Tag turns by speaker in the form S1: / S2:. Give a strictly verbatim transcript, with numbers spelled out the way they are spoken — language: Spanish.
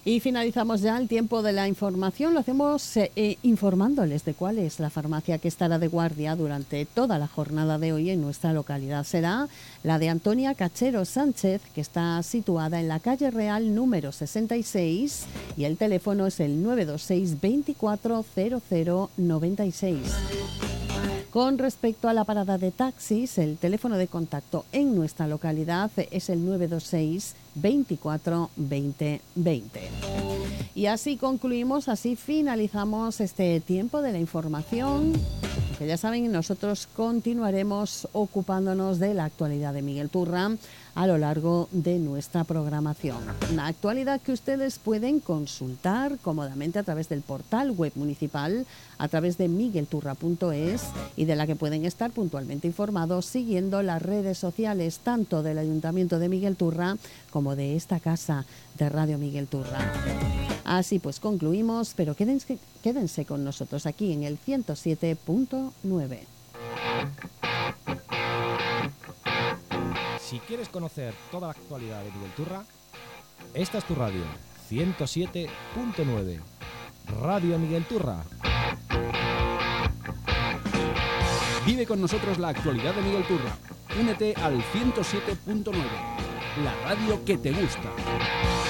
S1: Y finalizamos ya el tiempo de la información. Lo hacemos eh, informándoles de cuál es la farmacia que estará de guardia durante toda la jornada de hoy en nuestra localidad. Será la de Antonia Cachero Sánchez, que está situada en la calle Real número sesenta y seis, y el teléfono es el nueve dos seis, veinticuatro cero cero noventa y seis. Con respecto a la parada de taxis, el teléfono de contacto en nuestra localidad es el nueve dos seis, veinticuatro veinte veinte. Y así concluimos, así finalizamos este tiempo de la información. Que ya saben, nosotros continuaremos ocupándonos de la actualidad de Miguel Turra a lo largo de nuestra programación. Una actualidad que ustedes pueden consultar cómodamente a través del portal web municipal, a través de miguel turra punto es, y de la que pueden estar puntualmente informados siguiendo las redes sociales tanto del Ayuntamiento de Miguel Turra como de esta casa de Radio Miguel Turra. Así pues concluimos, pero quédense, quédense con nosotros aquí en el ciento siete punto nueve.
S2: Si quieres conocer toda la actualidad de Miguel Turra, esta es tu radio, ciento siete punto nueve. Radio Miguel Turra.
S3: Vive con nosotros la actualidad de Miguel Turra. Únete al ciento siete punto nueve, la radio que te gusta.